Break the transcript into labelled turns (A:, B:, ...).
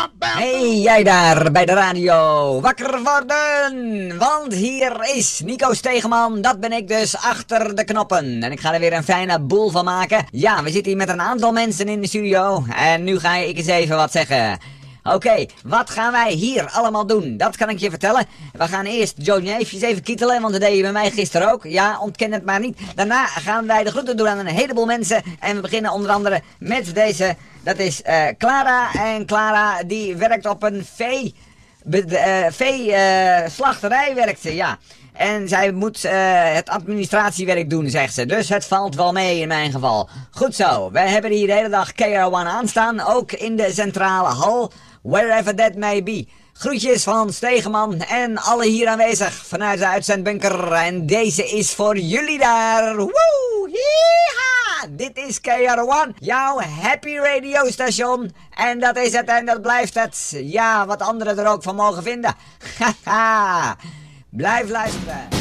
A: Hey, jij daar bij de radio. Wakker worden, want hier is Nico Stegeman, dat ben ik dus, achter de knoppen. En ik ga er weer een fijne boel van maken. Ja, we zitten hier met een aantal mensen in de studio en nu ga ik eens even wat zeggen. Oké, wat gaan wij hier allemaal doen? Dat kan ik je vertellen. We gaan eerst Johnny eventjes even kietelen, want dat deed je bij mij gisteren ook. Ja, ontken het maar niet. Daarna gaan wij de groeten doen aan een heleboel mensen. En we beginnen onder andere met deze. Dat is Clara. En Clara die werkt op een slachterij werkt ze, ja. En zij moet het administratiewerk doen, zegt ze. Dus het valt wel mee in mijn geval. Goed zo, wij hebben hier de hele dag KR1 aanstaan. Ook in de centrale hal. Wherever that may be. Groetjes van Stegeman en alle hier aanwezig vanuit de uitzendbunker. En deze is voor jullie daar. Woe! Yeeha! Dit is KR1, jouw happy radio station. En dat is het en dat blijft het. Ja, wat anderen er ook van mogen vinden. Haha. Blijf luisteren.